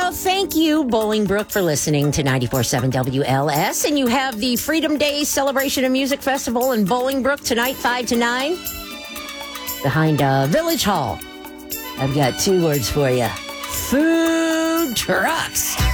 tomorrow. Thank you, Bolingbrook, for listening to 94.7 WLS. And you have the Freedom Day Celebration and Music Festival in Bolingbrook tonight, 5 to 9, behind Village Hall. I've got 2 words for you. Food trucks.